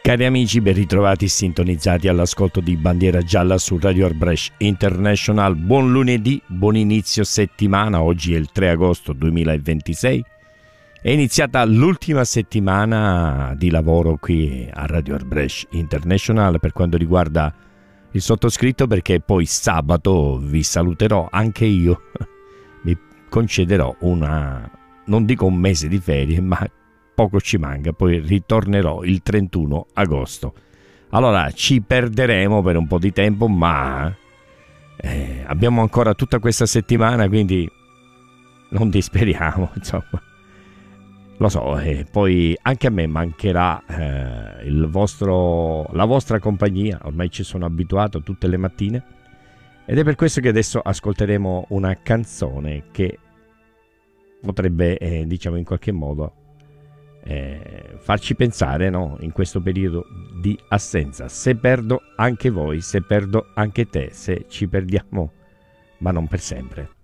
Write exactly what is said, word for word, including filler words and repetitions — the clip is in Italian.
Cari amici, ben ritrovati sintonizzati all'ascolto di Bandiera Gialla su Radio Arbresh International. Buon lunedì, buon inizio settimana. Oggi è il tre agosto duemilaventisei. È iniziata l'ultima settimana di lavoro qui a Radio Arbresh International per quanto riguarda il sottoscritto, perché poi sabato vi saluterò anche io. Mi concederò una, non dico un mese di ferie, ma poco ci manca, poi ritornerò il trentuno agosto. Allora ci perderemo per un po' di tempo, ma eh, abbiamo ancora tutta questa settimana, quindi non disperiamo, insomma. Lo so, e poi anche a me mancherà eh, il vostro, la vostra compagnia. Ormai ci sono abituato tutte le mattine, ed è per questo che adesso ascolteremo una canzone che potrebbe, eh, diciamo, in qualche modo Eh, farci pensare, no? In questo periodo di assenza, se perdo anche voi, se perdo anche te, se ci perdiamo, ma non per sempre.